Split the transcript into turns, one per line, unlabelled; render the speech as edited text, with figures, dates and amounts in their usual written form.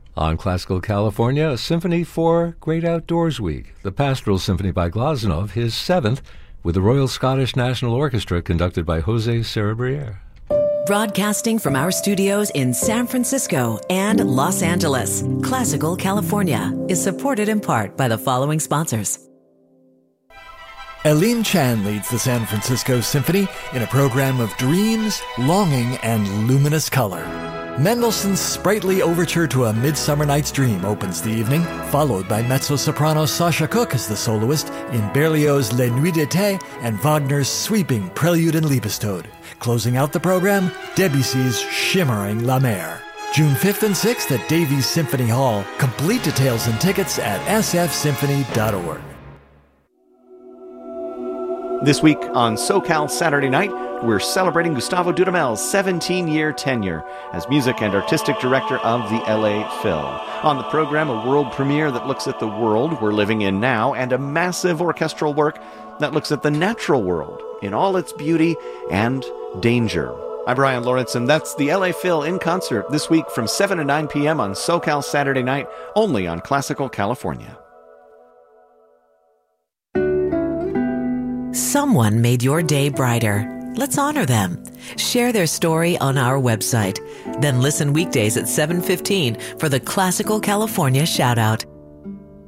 On Classical California, a symphony for Great Outdoors Week. The Pastoral Symphony by Glazunov, his seventh, with the Royal Scottish National Orchestra conducted by Jose Cerebriere.
Broadcasting from our studios in San Francisco and Los Angeles, Classical California is supported in part by the following sponsors.
Eileen Chan leads the San Francisco Symphony in a program of dreams, longing, and luminous color. Mendelssohn's sprightly overture to A Midsummer Night's Dream opens the evening, followed by mezzo-soprano Sasha Cook as the soloist in Berlioz's Les Nuits d'été and Wagner's sweeping Prelude and Liebestod. Closing out the program, Debussy's shimmering La Mer. June 5th and 6th at Davies Symphony Hall. Complete details and tickets at sfsymphony.org.
This week on SoCal Saturday Night, we're celebrating Gustavo Dudamel's 17-year tenure as music and artistic director of the LA Phil. On the program, a world premiere that looks at the world we're living in now, and a massive orchestral work that looks at the natural world in all its beauty and danger. I'm Brian Lawrence, and that's the LA Phil in concert this week from 7 to 9 p.m. on SoCal Saturday Night, only on Classical California.
Someone made your day brighter. Let's honor them. Share their story on our website. Then listen weekdays at 7:15 for the Classical California Shoutout.